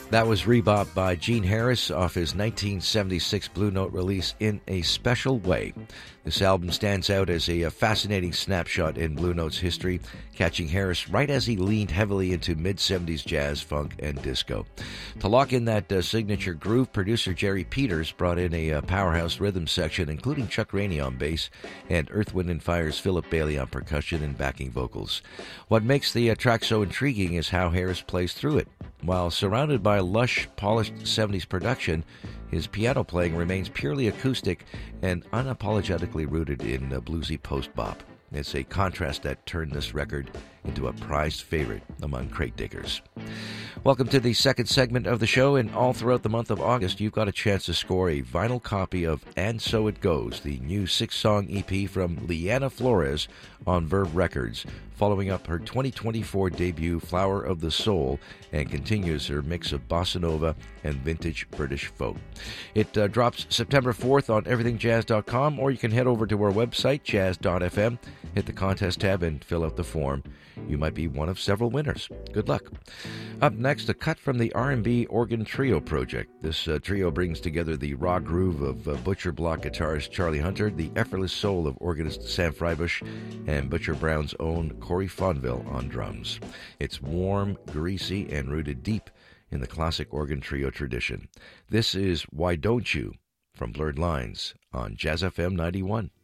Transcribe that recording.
That was Rebop by Gene Harris off his 1976 Blue Note release, In a Special Way. This album stands out as a fascinating snapshot in Blue Note's history, catching Harris right as he leaned heavily into mid-70s jazz, funk, and disco. To lock in that signature groove, producer Jerry Peters brought in a powerhouse rhythm section, including Chuck Rainey on bass and Earth, Wind & Fire's Philip Bailey on percussion and backing vocals. What makes the track so intriguing is how Harris plays through it. While surrounded by lush, polished 70s production, his piano playing remains purely acoustic and unapologetically rooted in bluesy post-bop. It's a contrast that turned this record into a prized favorite among crate diggers. Welcome to the second segment of the show, and all throughout the month of August, you've got a chance to score a vinyl copy of And So It Goes, the new 6-song EP from Leanna Flores on Verve Records, following up her 2024 debut Flower of the Soul, and continues her mix of bossa nova and vintage British folk. It drops September 4th on everythingjazz.com, or you can head over to our website, jazz.fm, hit the contest tab, and fill out the form. You might be one of several winners. Good luck. Up next, a cut from the R&B Organ Trio project. This trio brings together the raw groove of Butcher Block guitarist Charlie Hunter, the effortless soul of organist Sam Freibush, and Butcher Brown's own Corey Fonville on drums. It's warm, greasy, and rooted deep in the classic organ trio tradition. This is Why Don't You from Blurred Lines on Jazz FM 91.